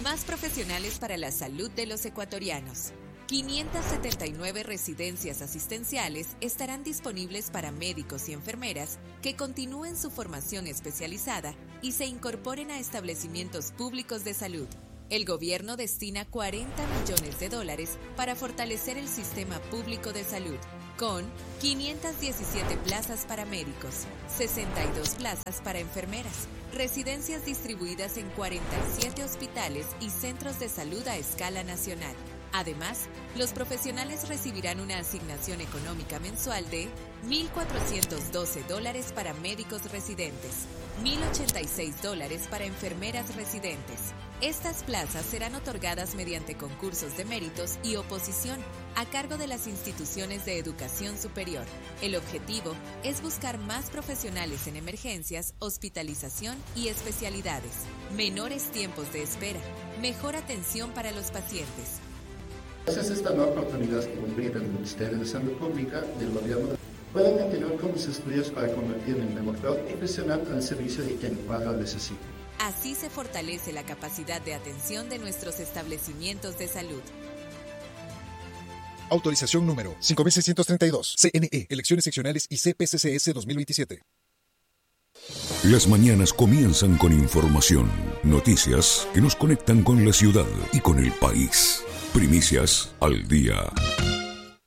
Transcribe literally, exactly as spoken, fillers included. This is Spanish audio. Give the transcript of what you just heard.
más profesionales para la salud de los ecuatorianos. quinientas setenta y nueve residencias asistenciales estarán disponibles para médicos y enfermeras que continúen su formación especializada y se incorporen a establecimientos públicos de salud. El gobierno destina cuarenta millones de dólares para fortalecer el sistema público de salud, con quinientas diecisiete plazas para médicos, sesenta y dos plazas para enfermeras, residencias distribuidas en cuarenta y siete hospitales y centros de salud a escala nacional. Además, los profesionales recibirán una asignación económica mensual de mil cuatrocientos doce dólares para médicos residentes, mil ochenta y seis dólares para enfermeras residentes. Estas plazas serán otorgadas mediante concursos de méritos y oposición a cargo de las instituciones de educación superior. El objetivo es buscar más profesionales en emergencias, hospitalización y especialidades, menores tiempos de espera, mejor atención para los pacientes. Gracias a esta nueva oportunidad que nos brinda el Ministerio de Salud Pública del Gobierno, pueden continuar con los estudios para convertir en el mejor profesional al servicio de quien más lo necesite. Así se fortalece la capacidad de atención de nuestros establecimientos de salud. Autorización número cinco mil seiscientos treinta y dos. C N E, Elecciones Seccionales y C P C C S dos mil veintisiete. Las mañanas comienzan con información, noticias que nos conectan con la ciudad y con el país. Primicias al día.